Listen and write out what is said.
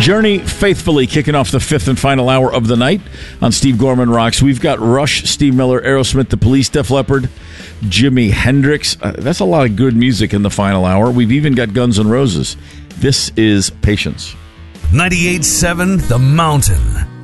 Journey faithfully kicking off the fifth and final hour of the night on Steve Gorman Rocks. We've got Rush, Steve Miller, Aerosmith, The Police, Def Leppard, Jimi Hendrix. That's a lot of good music in the final hour. We've even got Guns N' Roses. This is Patience. 98.7 The Mountain.